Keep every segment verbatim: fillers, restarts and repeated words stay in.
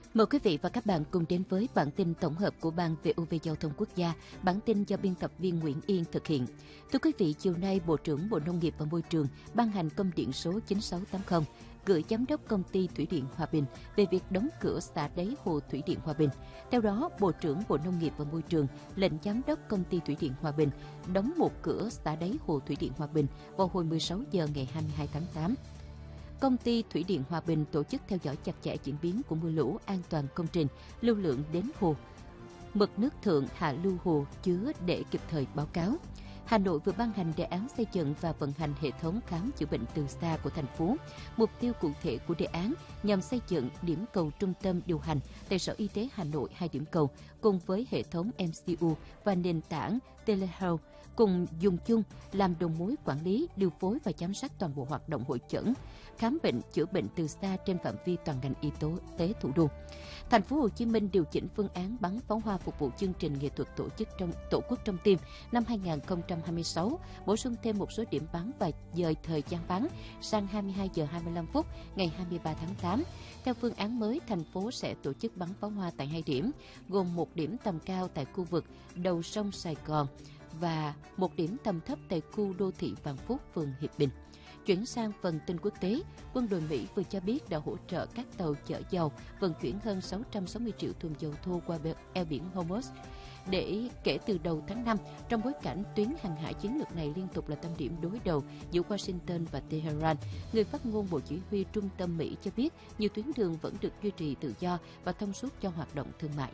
Mời quý vị và các bạn cùng đến với bản tin tổng hợp của Ban vê o vê Giao thông Quốc gia. Bản tin do biên tập viên Nguyễn Yên thực hiện. Thưa quý vị, chiều nay, Bộ trưởng Bộ Nông nghiệp và Môi trường ban hành công điện số chín sáu tám không gửi Giám đốc Công ty Thủy điện Hòa Bình về việc đóng cửa xả đáy hồ Thủy điện Hòa Bình. Theo đó, Bộ trưởng Bộ Nông nghiệp và Môi trường lệnh Giám đốc Công ty Thủy điện Hòa Bình đóng một cửa xả đáy hồ Thủy điện Hòa Bình vào hồi mười sáu giờ ngày hai mươi hai tháng tám. Công ty Thủy điện Hòa Bình tổ chức theo dõi chặt chẽ diễn biến của mưa lũ, an toàn công trình, lưu lượng đến hồ, mực nước thượng hạ lưu hồ chứa để kịp thời báo cáo. Hà Nội vừa ban hành đề án xây dựng và vận hành hệ thống khám chữa bệnh từ xa của thành phố. Mục tiêu cụ thể của đề án nhằm xây dựng điểm cầu trung tâm điều hành tại Sở Y tế Hà Nội hai điểm cầu cùng với hệ thống em xê u và nền tảng Telehealth cùng dùng chung làm đầu mối quản lý, điều phối và giám sát toàn bộ hoạt động hội chẩn, khám bệnh, chữa bệnh từ xa trên phạm vi toàn ngành y tế thủ đô. Thành phố Hồ Chí Minh điều chỉnh phương án bắn pháo hoa phục vụ chương trình nghệ thuật tổ chức trong Tổ quốc trong tim năm hai không hai sáu, bổ sung thêm một số điểm bắn và dời thời gian bắn sang hai mươi hai giờ hai mươi lăm phút ngày hai mươi ba tháng tám. Theo phương án mới, thành phố sẽ tổ chức bắn pháo hoa tại hai điểm, gồm một điểm tầm cao tại khu vực đầu sông Sài Gòn và một điểm tầm thấp tại khu đô thị Vạn Phúc, phường Hiệp Bình. Chuyển sang phần tin quốc tế, quân đội Mỹ vừa cho biết đã hỗ trợ các tàu chở dầu vận chuyển hơn sáu trăm sáu mươi triệu thùng dầu thô qua eo biển Hormuz. Để kể từ đầu tháng năm, trong bối cảnh tuyến hàng hải chiến lược này liên tục là tâm điểm đối đầu giữa Washington và Tehran, người phát ngôn Bộ Chỉ huy Trung tâm Mỹ cho biết nhiều tuyến đường vẫn được duy trì tự do và thông suốt cho hoạt động thương mại.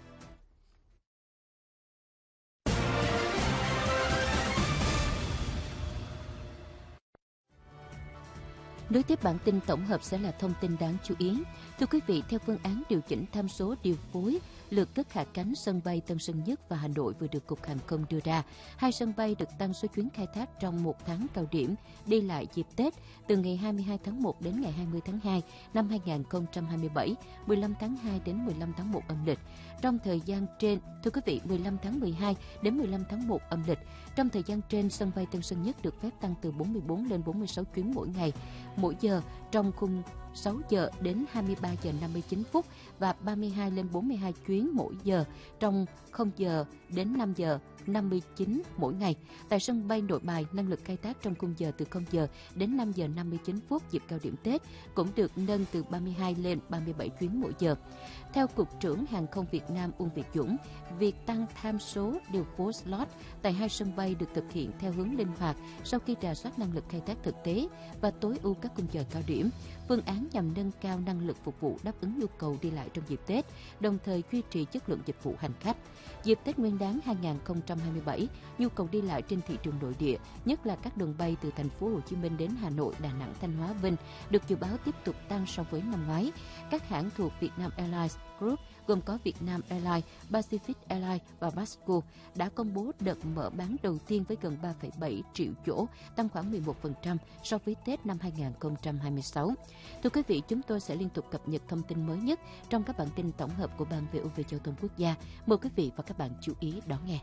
Nối tiếp bản tin tổng hợp sẽ là thông tin đáng chú ý. Thưa quý vị, theo phương án điều chỉnh tham số điều phối lượt cất hạ cánh sân bay Tân Sơn Nhất và Hà Nội vừa được Cục Hàng không đưa ra, hai sân bay được tăng số chuyến khai thác trong một tháng cao điểm đi lại dịp Tết từ ngày hai mươi hai tháng một đến ngày hai mươi tháng hai năm hai không hai bảy, mười lăm tháng hai đến mười lăm tháng một âm lịch. Trong thời gian trên, thưa quý vị, mười lăm tháng mười hai đến mười lăm tháng một âm lịch. Trong thời gian trên, sân bay Tân Sơn Nhất được phép tăng từ bốn mươi bốn lên bốn mươi sáu chuyến mỗi ngày, mỗi giờ trong khung sáu giờ đến hai mươi ba giờ năm mươi chín phút và ba mươi hai lên bốn mươi hai chuyến mỗi giờ trong không giờ đến năm giờ năm mươi chín mỗi ngày. Tại sân bay Nội Bài, năng lực khai thác trong khung giờ từ không giờ đến năm giờ năm mươi chín phút dịp cao điểm Tết cũng được nâng từ ba mươi hai lên ba mươi bảy chuyến mỗi giờ. Theo Cục trưởng Hàng không Việt Nam Uông Việt Dũng, việc tăng tham số điều phối slot tại hai sân bay được thực hiện theo hướng linh hoạt sau khi rà soát năng lực khai thác thực tế và tối ưu các khung giờ cao điểm. Phương án nhằm nâng cao năng lực phục vụ đáp ứng nhu cầu đi lại trong dịp Tết, đồng thời duy trì chất lượng dịch vụ hành khách. Dịp Tết Nguyên đán hai không hai bảy, nhu cầu đi lại trên thị trường nội địa, nhất là các đường bay từ thành phố Hồ Chí Minh đến Hà Nội, Đà Nẵng, Thanh Hóa, Vinh được dự báo tiếp tục tăng so với năm ngoái. Các hãng thuộc Vietnam Airlines Group gồm có Vietnam Airlines, Pacific Airlines và Vasco đã công bố đợt mở bán đầu tiên với gần ba phẩy bảy triệu chỗ, tăng khoảng mười một phần trăm so với Tết năm hai không hai sáu. Thưa quý vị, chúng tôi sẽ liên tục cập nhật thông tin mới nhất trong các bản tin tổng hợp của Ban vê o vê Giao thông Quốc gia. Mời quý vị và các bạn chú ý đón nghe.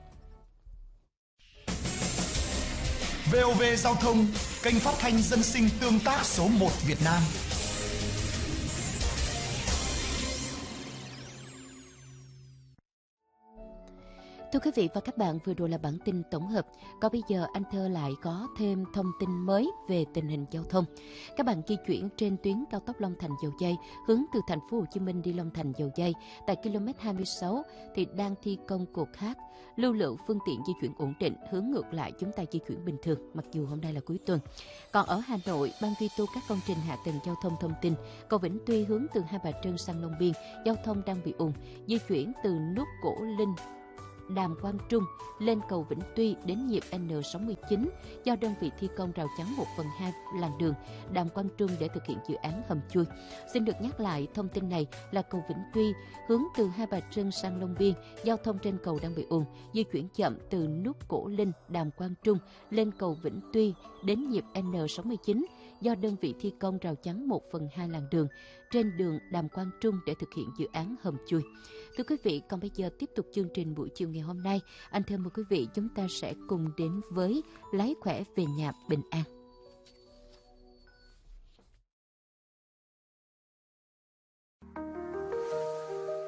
vê o vê Giao thông, kênh phát thanh dân sinh tương tác số một Việt Nam. Thưa quý vị và các bạn, vừa rồi là bản tin tổng hợp. Còn bây giờ anh Thơ lại có thêm thông tin mới về tình hình giao thông. Các bạn di chuyển trên tuyến cao tốc Long Thành - Dầu Giây hướng từ thành phố Hồ Chí Minh đi Long Thành - Dầu Giây tại ki lô mét hai mươi sáu thì đang thi công cột khác. Lưu lượng phương tiện di chuyển ổn định, hướng ngược lại chúng ta di chuyển bình thường mặc dù hôm nay là cuối tuần. Còn ở Hà Nội, ban duy tu các công trình hạ tầng giao thông thông tin, cầu Vĩnh Tuy hướng từ Hai Bà Trưng sang Long Biên, giao thông đang bị ùn, di chuyển từ nút Cổ Linh Đàm Quang Trung lên cầu Vĩnh Tuy đến nhịp N sáu mươi chín do đơn vị thi công rào chắn một phần hai làn đường Đàm Quang Trung để thực hiện dự án hầm chui. Xin được nhắc lại thông tin này là cầu Vĩnh Tuy hướng từ Hai Bà Trưng sang Long Biên, giao thông trên cầu đang bị ùn, di chuyển chậm từ nút Cổ Linh Đàm Quang Trung lên cầu Vĩnh Tuy đến nhịp N sáu mươi chín do đơn vị thi công rào chắn một phần hai làn đường trên đường Đàm Quang Trung để thực hiện dự án hầm chui. Thưa quý vị, còn bây giờ tiếp tục chương trình buổi chiều ngày hôm nay, anh thưa mời quý vị chúng ta sẽ cùng đến với lái khỏe về nhà bình an.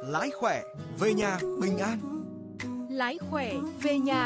lái khỏe, về nhà bình an. Lái khỏe về nhà